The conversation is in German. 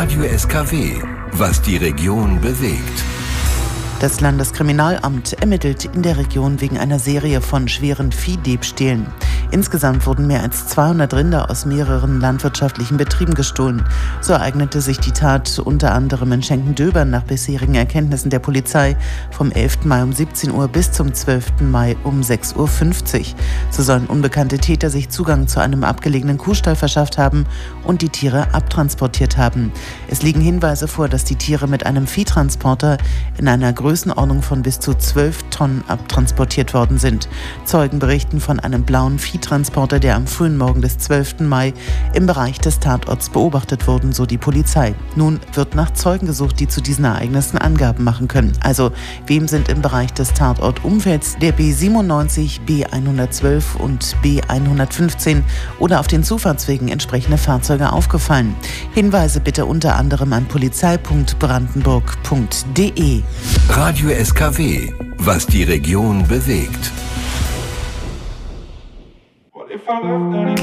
Radio SKW, was die Region bewegt. Das Landeskriminalamt ermittelt in der Region wegen einer Serie von schweren Viehdiebstählen. Insgesamt wurden mehr als 200 Rinder aus mehreren landwirtschaftlichen Betrieben gestohlen. So ereignete sich die Tat unter anderem in Schenkendöbern nach bisherigen Erkenntnissen der Polizei vom 11. Mai um 17 Uhr bis zum 12. Mai um 6.50 Uhr. So sollen unbekannte Täter sich Zugang zu einem abgelegenen Kuhstall verschafft haben und die Tiere abtransportiert haben. Es liegen Hinweise vor, dass die Tiere mit einem Viehtransporter in einer Größenordnung von bis zu 12 Tonnen abtransportiert worden sind. Zeugen berichten von einem blauen Viehtransporter, der am frühen Morgen des 12. Mai im Bereich des Tatorts beobachtet wurden, so die Polizei. Nun wird nach Zeugen gesucht, die zu diesen Ereignissen Angaben machen können. Also, wem sind im Bereich des Tatortumfelds der B97, B112 und B115 oder auf den Zufahrtswegen entsprechende Fahrzeuge aufgefallen? Hinweise bitte unter anderem an polizei.brandenburg.de. Radio SKW, was die Region bewegt.